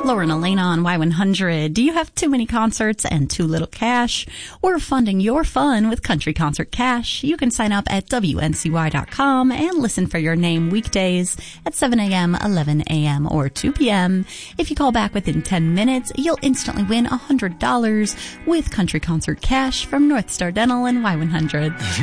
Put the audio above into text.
Lauren Elena on Y100. Do you have too many concerts and too little cash? We're funding your fun with Country Concert Cash. You can sign up at WNCY.com and listen for your name weekdays at 7 a.m., 11 a.m., or 2 p.m. If you call back within 10 minutes, you'll instantly win $100 with Country Concert Cash from North Star Dental and Y100.